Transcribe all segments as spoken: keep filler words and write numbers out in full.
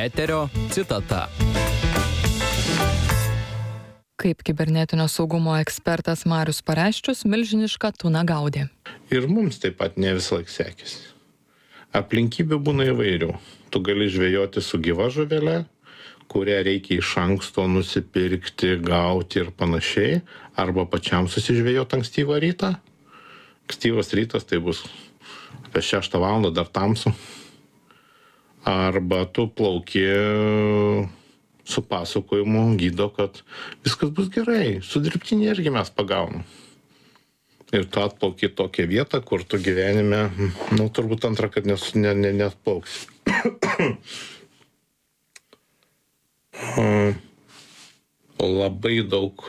Eterio citata. Kaip kibernetinio saugumo ekspertas Marius Pareščius milžinišką tuną gaudė. Ir mums taip pat ne visą laiką sekėsi. Aplinkybių būna įvairių. Tu gali žvejoti su gyva žuvele, kurią reikia iš anksto nusipirkti, gauti ir panašiai, arba pačiam susižvejoti ankstyvą rytą. Ankstyvas rytas tai bus apie šeštą valandą dar tamsu. Arba tu plauki su pasakojimu gydo, kad viskas bus gerai, su dirbtiniu irgi mes pagaunam. Ir tu atplauki tokią vietą, kur tu gyvenime, nu, turbūt antrą, kad nes, ne, ne, neatplauksi. Labai daug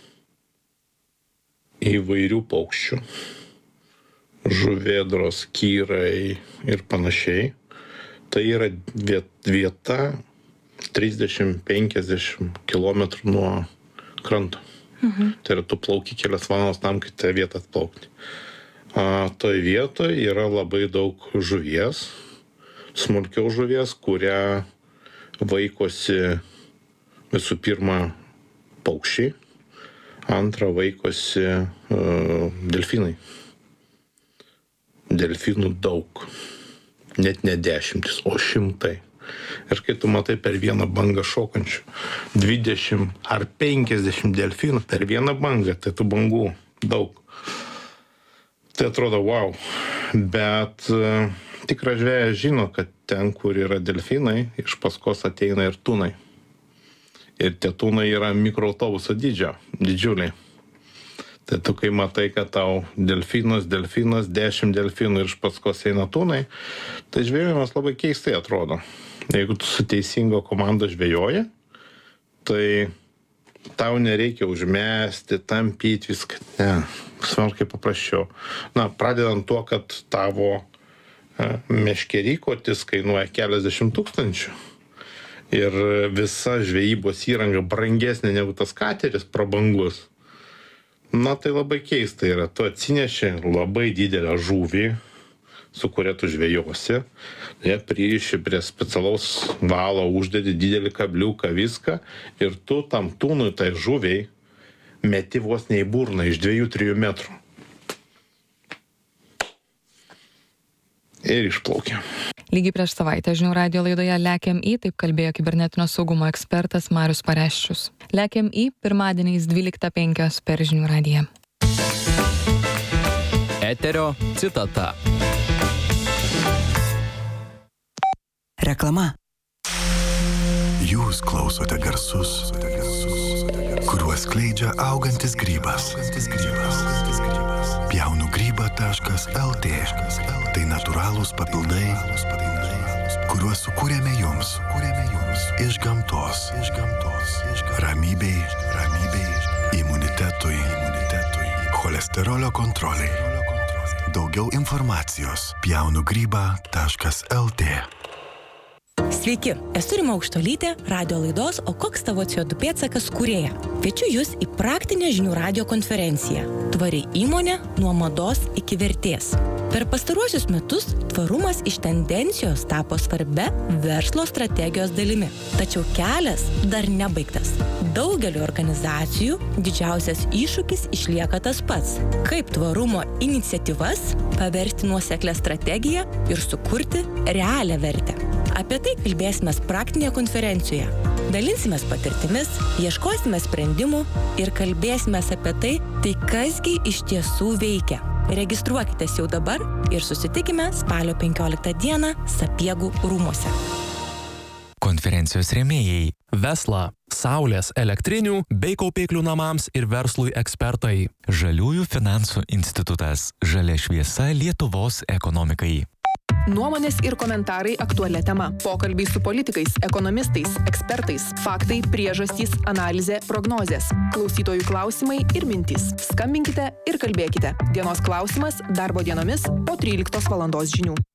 įvairių paukščių, žuvėdros, kyrai ir panašiai. Tai yra vieta trisdešimt penkiasdešimt kilometrų nuo kranto. Mhm. Tai yra tu plauki kelias valandas tam, kad tą vietą atplaukti. A, toj vietoje yra labai daug žuvies, smulkios žuvies, kurią vaikosi visų pirma paukščiai, antra vaikosi uh, delfinai. Delfinų daug. Net ne dešimtis, o šimtai. Ir kai tu matai per vieną bangą šokančių dvidešimt ar penkiasdešimt delfinų per vieną bangą, tai tų bangų daug. Tai atrodo, wow. Bet uh, tikras žvejas žino, kad ten, kur yra delfinai, iš paskos ateina ir tunai. Ir tie tunai yra mikroautobuso dydžio, didžiuliai. Tai tu kai matai, kad tau delfinas, delfinas, dešimt delfinų ir iš paskos eina tunai, tai žvejojimas labai keistai atrodo. Jeigu tu su teisingo komanda žvejoji, tai tau nereikia užmesti, tampyti viską. Ne, smarkiai paprasčiau. Na, pradedant tuo, kad tavo e, meškerykotis kainuoja keliasdešimt tūkstančių ir visa žvejybos įranga brangesnė negu tas kateris prabangus. Na, tai labai keista yra. Tu atsineši labai didelę žuvį, su kuria tu žvejosi, ją pririši prie specialaus valo, uždedi didelį kabliuką, viską, ir tu tam tūnui, tai žuviai, meti vos ne į burną iš dviejų trijų metrų. Ir išplaukia. Lygiai prieš savaitę žinių radijo laidoje Lekiam į, taip kalbėjo kibernetinio saugumo ekspertas Marius Pareščius. Lekiam į pirmadieniais dvyliktą penkios per žinių radiją. Eterio citata. Reklama. Jūs klausote garsus, kuriuos skleidžia augantis grybas. pjaunu grybą taškas el tė. Tai natūralūs papildai, kuriuos sukūrėme jums iš gamtos. Ramybei, imunitetui, cholesterolio kontroliai. Daugiau informacijos pjaunu grybą taškas el tė. Sveiki, esu Rima Aukštuolytė, radio laidos O koks tavo C O du pėdsakas kūrėja. Kviečiu jūs į praktinę žinių radijo konferenciją Tvari įmonė nuo mados iki vertės. Per pastaruosius metus tvarumas iš tendencijos tapo svarbia verslo strategijos dalimi. Tačiau kelias dar nebaigtas. Daugeliu organizacijų didžiausias iššūkis išlieka tas pats. Kaip tvarumo iniciatyvas paversti nuoseklią strategiją ir sukurti realią vertę. Apie tai kalbėsime praktinėje konferencijoje. Dalinsimės patirtimis, ieškosime sprendimų ir kalbėsime apie tai, tai kasgi iš tiesų veikia. Registruokitės jau dabar ir susitikime spalio penkioliktą dieną Sapiegų rūmuose. Konferencijos rėmėjai Vesla, Saulės elektrinių bei kaupiklių namams ir verslui ekspertai. Žaliųjų finansų institutas. Žalia šviesa Lietuvos ekonomikai. Nuomonės ir komentarai aktualia tema. Pokalbiai su politikais, ekonomistais, ekspertais, faktai, priežastys, analizė, prognozės. Klausytojų klausimai ir mintys. Skambinkite ir kalbėkite. Dienos klausimas darbo dienomis po tryliktos valandos žinių.